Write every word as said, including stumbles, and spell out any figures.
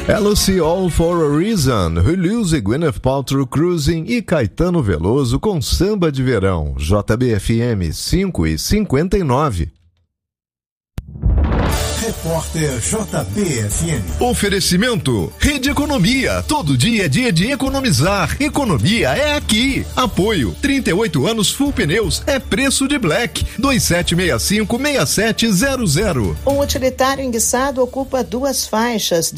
Lucy All for a Reason, Hulusi, Gwyneth Paltrow, Cruising e Caetano Veloso com Samba de Verão, J B F M cinco e cinquenta e nove. Repórter J B F M. Oferecimento Rede Economia. Todo dia é dia de economizar. Economia é aqui. Apoio trinta e oito anos Full Pneus é preço de Black. dois sete seis cinco, seis sete zero zero. Um utilitário enguiçado ocupa duas faixas